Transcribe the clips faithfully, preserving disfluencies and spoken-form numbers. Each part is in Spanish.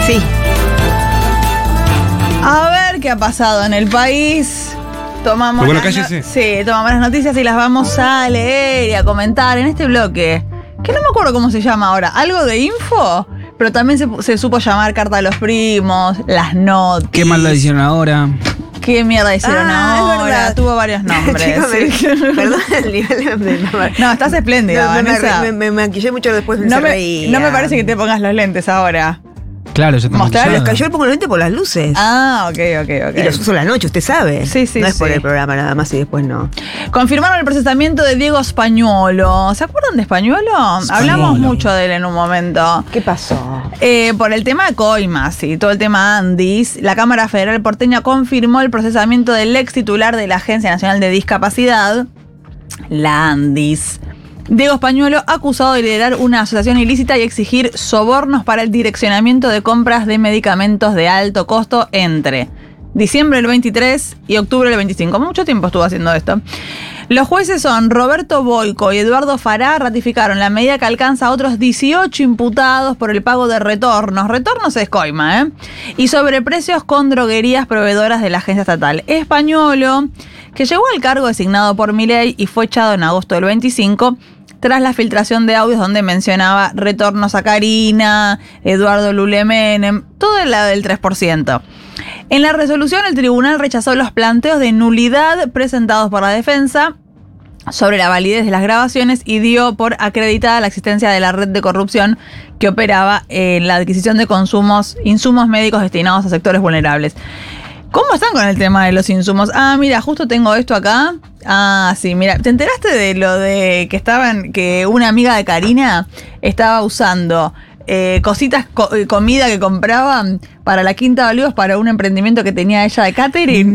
Sí. A ver qué ha pasado en el país. Tomamos, Bueno, las cállese. no- sí, tomamos las noticias y las vamos a leer y a comentar en este bloque. Que no me acuerdo cómo se llama ahora. Algo de info, pero también se, se supo llamar Carta a los Primos, las notas. ¿Qué mal la hicieron ahora? ¿Qué mierda hicieron Ah, es ahora? verdad. Tuvo varios nombres. Chicos, me- sí. Perdón el nivel de... No, estás espléndida, No, me, Vanessa. me, me, me maquillé mucho después me No me, reía. no me parece que te pongas los lentes ahora. Claro, ya te Mostrar Los maquillada. cayó, le pongo los lentes por las luces. Ah, ok, ok, ok. Y los uso la noche, usted sabe. Sí, sí, No es por sí. el programa nada más y después no. Confirmaron el procesamiento de Diego Spagnuolo. ¿Se acuerdan de Spagnuolo? Hablamos mucho de él en un momento. ¿Qué pasó? Eh, por el tema de coimas y todo el tema Andis, la Cámara Federal porteña confirmó el procesamiento del ex titular de la Agencia Nacional de Discapacidad, la Andis. Diego Spagnuolo, acusado de liderar una asociación ilícita y exigir sobornos para el direccionamiento de compras de medicamentos de alto costo entre diciembre del veintitrés y octubre del veinticinco. Mucho tiempo estuvo haciendo esto. Los jueces son Roberto Boico y Eduardo Fará, ratificaron la medida que alcanza a otros dieciocho imputados por el pago de retornos. Retornos es coima, ¿eh? Y sobreprecios con droguerías proveedoras de la agencia estatal. Spagnuolo, que llegó al cargo designado por Milei y fue echado en agosto del veinticinco, tras la filtración de audios donde mencionaba retornos a Karina, Eduardo Lule Menem, todo la del tres por ciento. En la resolución, el tribunal rechazó los planteos de nulidad presentados por la defensa sobre la validez de las grabaciones y dio por acreditada la existencia de la red de corrupción que operaba en la adquisición de consumos, insumos médicos destinados a sectores vulnerables. ¿Cómo están con el tema de los insumos? Ah, mira, justo tengo esto acá. Ah, sí, mira, ¿te enteraste de lo de que estaban, que una amiga de Karina estaba usando eh, cositas, co- comida que compraban para la Quinta de Olivos para un emprendimiento que tenía ella de catering?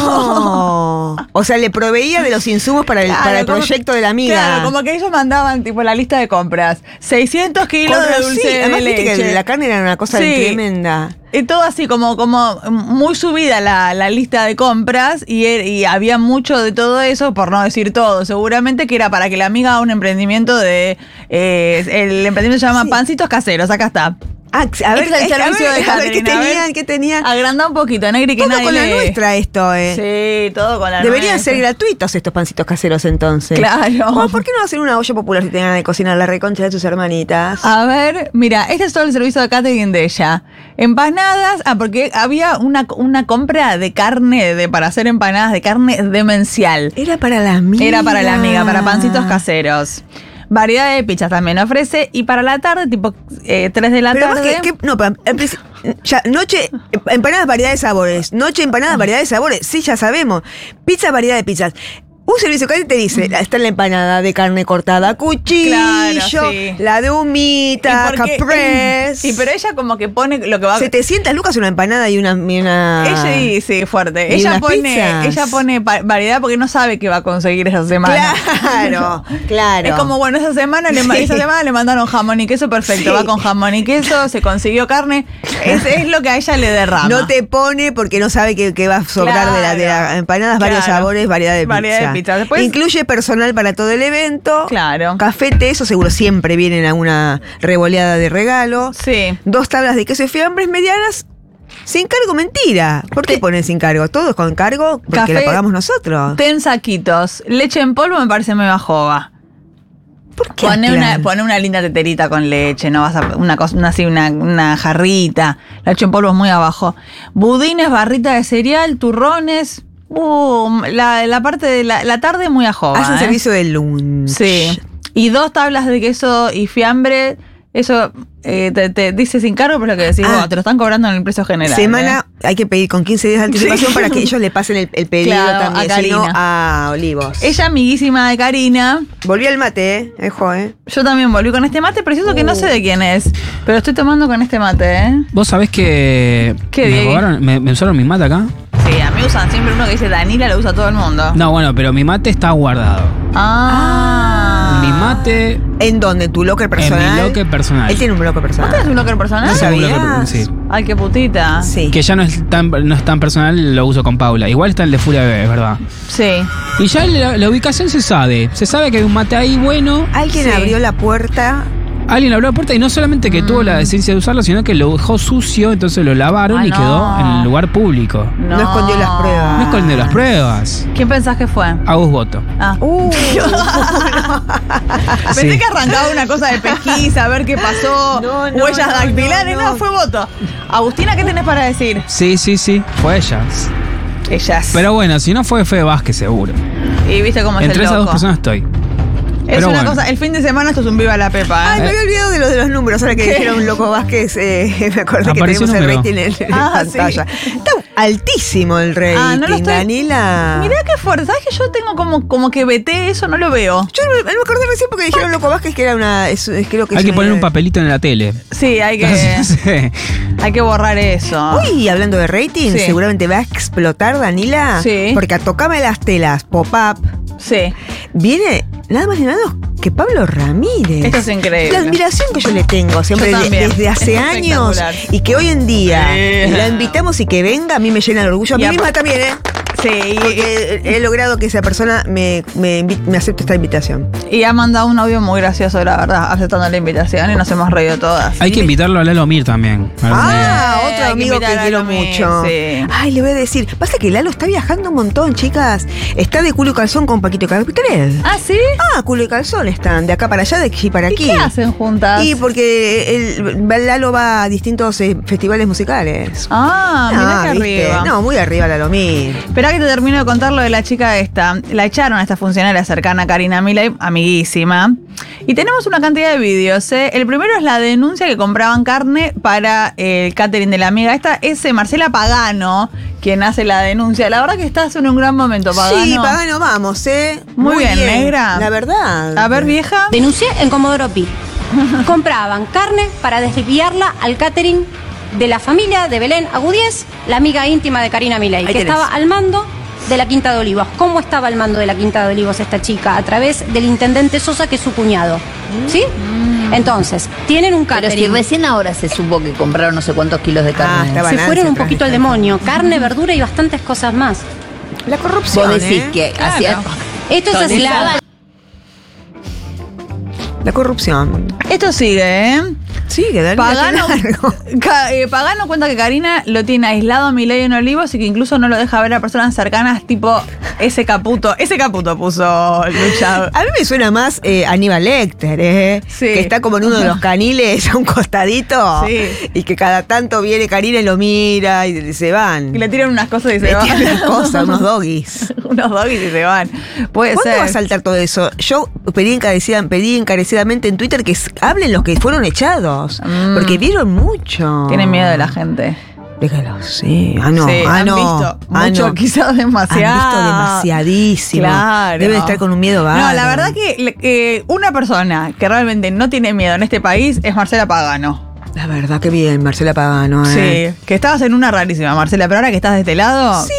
No. O sea, le proveía de los insumos para el, Claro, para el como- proyecto de la amiga. Claro, como que ellos mandaban tipo la lista de compras. seiscientos kilos Con- de dulce sí, de además viste leche. que la carne era una cosa Sí. tremenda. Y todo así como, como muy subida la, la lista de compras y, er- y había mucho de todo eso, por no decir todo, seguramente que era para que la amiga haga un emprendimiento de... eh, el emprendimiento se llama Sí. Pancitos Caseros, acá está. Ah, a ver, Este es el a servicio ver, de a ver qué catering, a ver. tenían, qué tenían. Agranda un poquito, Negri, que Todo nadie con la lee. nuestra esto, eh. Sí, todo con la Deberían nuestra. ser gratuitos estos pancitos caseros entonces. Claro. Oh, ¿por qué no hacer una olla popular si tengan de cocinar la reconcha de tus hermanitas? A ver, mira, este es todo el servicio de catering de ella. Empanadas, ah, porque había una, una compra de carne, de para hacer empanadas de carne demencial. Era para la amiga. Era para la amiga, para pancitos caseros. Variedad de pizzas también ofrece. Y para la tarde, tipo eh, tres de la Pero más tarde. que, que- no, pero, al principio- ya, noche, empanadas, variedad de sabores. Noche, empanadas, variedad de sabores. Sí, ya sabemos. Pizza, variedad de pizzas. Un servicio que te dice, está la empanada de carne cortada a cuchillo, Claro, sí. la de humita, ¿Y por qué? caprese. Sí, pero ella como que pone lo que va a... setecientas lucas una empanada y una... y una- Ella sí, sí, fuerte. ¿Y Ella unas pone, pizzas? ella pone pa- variedad porque no sabe qué va a conseguir esa semana. Claro, claro. Es como, bueno, esa semana, le, ma- Sí. esa semana le mandaron jamón y queso, perfecto. Sí. Va con jamón y queso, se consiguió carne. Es, es lo que a ella le derrama. No te pone porque no sabe que, que va a sobrar de, la, de la Claro. empanadas, varios Claro. sabores, variedad de Variedad de pizza. pizza. Después- Incluye personal para todo el evento. Claro. Café, té, eso seguro siempre viene en alguna revoleada de regalo. Sí. Dos tablas de queso y fiambres medianas. Sin cargo, mentira. ¿Por qué Te- ponen sin cargo? Todo es con cargo porque Café- la pagamos nosotros. Té en saquitos. Leche en polvo me parece medio joba. ¿Por qué? Poné plan? una, poné una linda teterita con leche, no vas a una cosa, una, así, una, una jarrita. Leche en polvo es muy abajo. Budines, barrita de cereal, turrones. Uh, la, la parte de la, la tarde muy a joba. Hacen ¿eh? servicio de lunch. Sí. Y dos tablas de queso y fiambre. Eso eh, te, te dice sin cargo, pero lo que decís Ah. vos, te lo están cobrando en el precio general. Semana, ¿eh? hay que pedir con quince días de anticipación Sí. para que ellos le pasen el, el pedido Claro, también, a si no, Karina. a Olivos. Ella, amiguísima de Karina. Volví al mate, ¿eh? Ejo, ¿eh? Yo también volví con este mate, preciso que no Uh. sé de quién es. Pero estoy tomando con este mate, ¿eh? ¿Vos sabés que ¿Qué, me Diego? robaron, me, me usaron mi mate acá? Sí, a mí usan siempre uno que dice Danila, lo usa todo el mundo. No, bueno, pero mi mate está guardado. Ah. Mi mate ¿En dónde? ¿En tu locker personal? en mi locker personal. Él tiene un locker personal. ¿Vos tenés un locker personal? ¿No Tengo un sabías? locker- sí. Ay, qué putita. Sí. Que ya no es tan, no es tan personal, lo uso con Paula. Igual está el de Furia Bebé, es verdad. Sí. Y ya la, la ubicación se sabe. Se sabe que hay un mate ahí bueno. Alguien Sí. abrió la puerta Alguien abrió la puerta y no solamente que mm. tuvo la decencia de usarlo, sino que lo dejó sucio, entonces lo lavaron ah, y no. quedó en el lugar público. No. no escondió las pruebas. No escondió las pruebas. ¿Quién pensás que fue? Agus Boto. Ah. Uh, Pensé sí. que arrancaba una cosa de pesquisa, a ver qué pasó, no, no, huellas no, dactilares, no, no. no, fue Boto. Agustina, ¿qué tenés para decir? Sí, sí, sí, fue ellas. Ellas. Pero bueno, si no fue Fede Vázquez, seguro. Y viste cómo es el loco. Entre esas dos personas estoy. Es Pero una bueno. cosa, el fin de semana esto es un viva la pepa. Ay, ¿eh? me había olvidado de los de los números. Ahora que ¿Qué? dijeron Loco Vázquez, eh, me acordé Apareció que tenemos el número. rating en, en ah, pantalla. Sí. Está altísimo el rating, ah, no lo estoy... Danila. Mirá qué fuerte. ¿Sabes que yo tengo como, como que veté eso? No lo veo. Yo me, me acordé recién porque dijeron Loco Vázquez que era una... Es, es, creo que hay es que una, poner un papelito en la tele. Sí, hay que... sí. Hay que borrar eso. Uy, hablando de rating, sí. seguramente va a explotar, Danila. Sí. Porque a Tocame las Telas, pop-up. Sí. Viene nada más ni nada menos que Pablo Ramírez. Esto es increíble. La admiración que yo le tengo siempre de, desde hace años y que hoy en día sí. la invitamos y que venga, a mí me llena de orgullo. A mí y misma a... también, ¿eh? Sí. Porque he logrado que esa persona me, me, me acepte esta invitación. Y ha mandado un audio muy gracioso, la verdad, aceptando la invitación y nos hemos reído todas. Hay que invitarlo a Lalo Mir también. Ah, otro sí, amigo que, que quiero mucho. Sí. Ay, le voy a decir. Pasa que Lalo está viajando un montón, chicas. Está de culo y calzón con Paquito Capital. ¿Ah, sí? Ah, culo y calzón están. De acá para allá, de aquí para aquí. ¿Y qué hacen juntas? Y porque el, Lalo va a distintos eh, festivales musicales. Ah, mira ah, que ¿viste? arriba. No, muy arriba Lalo Mir. Esperá que te termino de contar lo de la chica esta. La echaron a esta funcionaria cercana a Karina Milei, amiguísima. Y tenemos una cantidad de vídeos. ¿eh? El primero es la denuncia que compraban carne para el catering de la amiga. Esta es eh, Marcela Pagano, quien hace la denuncia. La verdad que estás en un gran momento, Pagano. Sí, Pagano, vamos, ¿eh? Muy, Muy bien, bien, negra. La verdad. A ver, vieja. Denuncié en Comodoro Pi. Compraban carne para desviarla al catering de la familia de Belén Agudíez, la amiga íntima de Karina Milei, que tenés. estaba al mando de la Quinta de Olivos. ¿Cómo estaba al mando de la Quinta de Olivos esta chica? A través del intendente Sosa, que es su cuñado. ¿Sí? Mm. Entonces, tienen un catering. Pero si recién ahora se supo que compraron no sé cuántos kilos de carne. Ah, se fueron un poquito al demonio. Carne, verdura y bastantes cosas más. La corrupción, Vos decís ¿eh? que claro. hacía... Esto es así. La... la corrupción. Esto sigue, ¿eh? Sigue, dale. Pagano, ca, eh, Pagano cuenta que Karina lo tiene aislado a Milei en Olivos y que incluso no lo deja ver a personas cercanas, tipo ese Caputo. Ese Caputo puso Lucha. A mí me suena más eh, Aníbal Lecter, ¿eh? Sí. Que está como en uno de los caniles a un costadito. Sí. Y que cada tanto viene Karina y lo mira y se van. Y le tiran unas cosas y se le van. Le tiran unas cosas, unos doggies. unos doggies y se van. Puede ¿Cuándo ser. va a saltar todo eso? Yo pedí, encarecida, pedí encarecidamente en Twitter que hablen los que fueron echados. Mm. Porque vieron mucho. Tienen miedo de la gente. Déjalo, sí. Ah, no. Sí, ah, han no. visto ah, mucho, no. quizás demasiado. Han visto demasiadísimo. Claro. Deben estar con un miedo bárbaro. No, la verdad que eh, una persona que realmente no tiene miedo en este país es Marcela Pagano. La verdad que bien, Marcela Pagano, ¿eh? Sí, que estabas en una rarísima, Marcela, pero ahora que estás de este lado... Sí.